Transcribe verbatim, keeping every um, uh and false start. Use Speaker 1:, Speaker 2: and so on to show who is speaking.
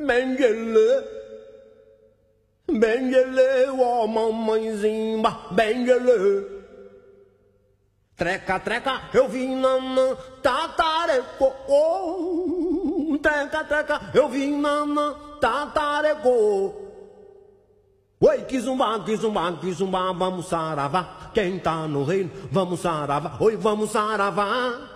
Speaker 1: Benguele, benguele, ó mamãezinha, benguele. Treca, treca, eu vi nanã, tatareco, oh. Treca, treca, eu vi nanã, tatareco. Oi, que zumba, que zumba, que zumba, vamos saravá. Quem tá no reino, vamos saravá. Oi, vamos saravá.